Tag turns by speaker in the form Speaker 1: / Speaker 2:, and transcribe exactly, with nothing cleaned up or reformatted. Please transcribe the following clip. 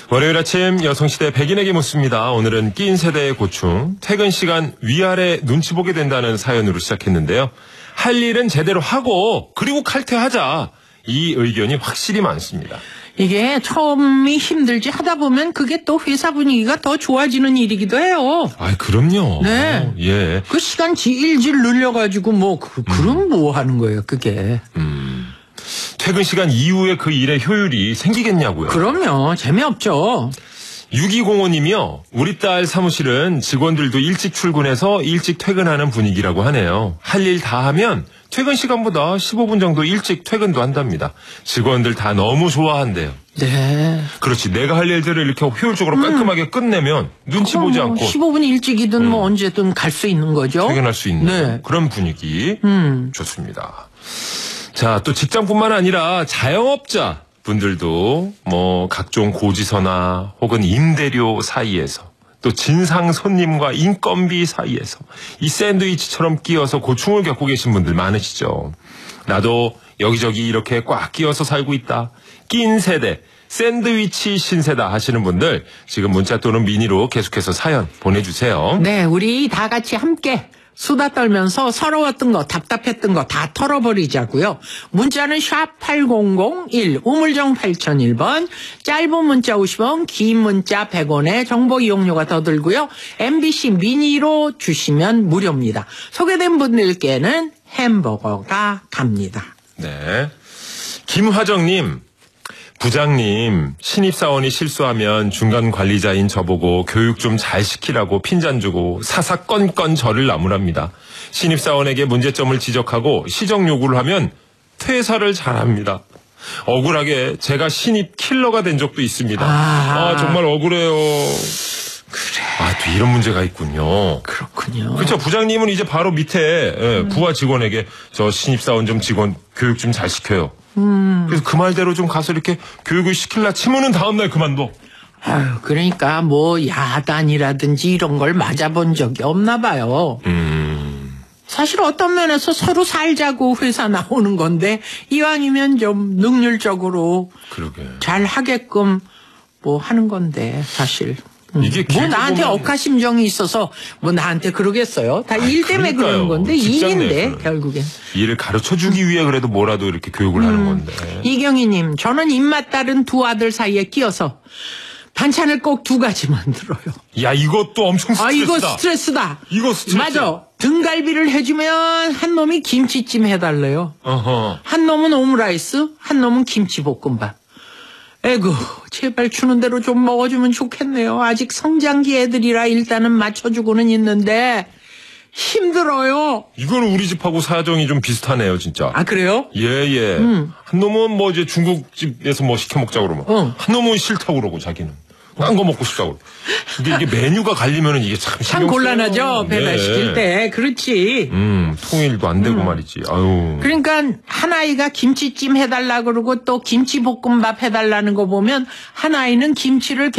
Speaker 1: 월요일 아침 여성시대 백인에게 묻습니다. 오늘은 끼인 세대의 고충, 퇴근 시간 위아래 눈치 보게 된다는 사연으로 시작했는데요. 할 일은 제대로 하고 그리고 칼퇴하자. 이 의견이 확실히 많습니다.
Speaker 2: 이게 처음이 힘들지 하다 보면 그게 또 회사 분위기가 더 좋아지는 일이기도 해요.
Speaker 1: 아, 그럼요.
Speaker 2: 네.
Speaker 1: 예.
Speaker 2: 그 시간 질질 늘려가지고 뭐 그, 그럼 음. 뭐 하는 거예요, 그게.
Speaker 1: 음. 퇴근 시간 이후에 그 일의 효율이 생기겠냐고요.
Speaker 2: 그럼요. 재미없죠.
Speaker 1: 육이공오님이요. 우리 딸 사무실은 직원들도 일찍 출근해서 일찍 퇴근하는 분위기라고 하네요. 할 일 다 하면 퇴근 시간보다 십오 분 정도 일찍 퇴근도 한답니다. 직원들 다 너무 좋아한대요.
Speaker 2: 네.
Speaker 1: 그렇지. 내가 할 일들을 이렇게 효율적으로 깔끔하게 음. 끝내면 눈치 보지
Speaker 2: 뭐
Speaker 1: 않고
Speaker 2: 십오 분 일찍이든
Speaker 1: 음.
Speaker 2: 뭐 언제든 갈 수 있는 거죠.
Speaker 1: 퇴근할 수 있는
Speaker 2: 네.
Speaker 1: 그런 분위기
Speaker 2: 음.
Speaker 1: 좋습니다. 자, 또 직장뿐만 아니라 자영업자 분들도 뭐 각종 고지서나 혹은 임대료 사이에서 또 진상 손님과 인건비 사이에서 이 샌드위치처럼 끼어서 고충을 겪고 계신 분들 많으시죠. 나도 여기저기 이렇게 꽉 끼어서 살고 있다. 낀 세대, 샌드위치 신세다 하시는 분들 지금 문자 또는 미니로 계속해서 사연 보내주세요.
Speaker 2: 네, 우리 다 같이 함께 수다 떨면서 서러웠던 거, 답답했던 거 다 털어버리자고요. 문자는 샵 팔공공일, 우물정 팔공공일 번, 짧은 문자 오십 원, 긴 문자 백 원에 정보 이용료가 더 들고요. 엠비씨 미니로 주시면 무료입니다. 소개된 분들께는 햄버거가 갑니다.
Speaker 1: 네. 김화정님. 부장님, 신입사원이 실수하면 중간 관리자인 저보고 교육 좀 잘 시키라고 핀잔 주고 사사건건 저를 나무랍니다. 신입사원에게 문제점을 지적하고 시정 요구를 하면 퇴사를 잘합니다. 억울하게 제가 신입 킬러가 된 적도 있습니다. 아, 아 정말 억울해요.
Speaker 2: 그래.
Speaker 1: 아, 또 이런 문제가 있군요.
Speaker 2: 그렇군요.
Speaker 1: 그렇죠. 부장님은 이제 바로 밑에 예, 음. 부하 직원에게 저 신입사원 좀 직원 교육 좀 잘 시켜요. 음. 그래서 그 말대로 좀 가서 이렇게 교육을 시킬라 치면은 다음날 그만둬.
Speaker 2: 아유, 그러니까 뭐 야단이라든지 이런 걸 맞아본 적이 없나 봐요. 음. 사실 어떤 면에서 서로 살자고 회사 나오는 건데 이왕이면 좀 능률적으로
Speaker 1: 그러게.
Speaker 2: 잘 하게끔 뭐 하는 건데 사실. 음.
Speaker 1: 이게
Speaker 2: 뭐 나한테 억하심정이 있어서 뭐 나한테 그러겠어요. 다 일 때문에 그러는 건데 일인데 결국엔.
Speaker 1: 일을 가르쳐주기 위해 그래도 뭐라도 이렇게 교육을 음. 하는 건데.
Speaker 2: 이경희님, 저는 입맛 다른 두 아들 사이에 끼어서 반찬을 꼭 두 가지 만들어요.
Speaker 1: 야, 이것도 엄청 스트레스다.
Speaker 2: 아, 이거 스트레스다.
Speaker 1: 이거 스트레스.
Speaker 2: 맞아. 등갈비를 해주면 한 놈이 김치찜 해달래요. 어허. 한 놈은 오므라이스, 한 놈은 김치볶음밥. 에구, 제발 주는 대로 좀 먹어주면 좋겠네요. 아직 성장기 애들이라 일단은 맞춰주고는 있는데 힘들어요.
Speaker 1: 이거는 우리 집하고 사정이 좀 비슷하네요, 진짜.
Speaker 2: 아, 그래요?
Speaker 1: 예, 예. 음. 한 놈은 뭐 이제 중국집에서 뭐 시켜 먹자고 그러면. 어. 한 놈은 싫다고 그러고, 자기는. 딴 거 먹고 싶다고. 근데 이게 메뉴가 갈리면은 이게 참
Speaker 2: 참 곤란하죠. 배달 시킬 때. 그렇지.
Speaker 1: 음, 통일도 안 되고 음. 말이지. 아유.
Speaker 2: 그러니까 한 아이가 김치찜 해달라 그러고 또 김치볶음밥 해달라는 거 보면 한 아이는 김치를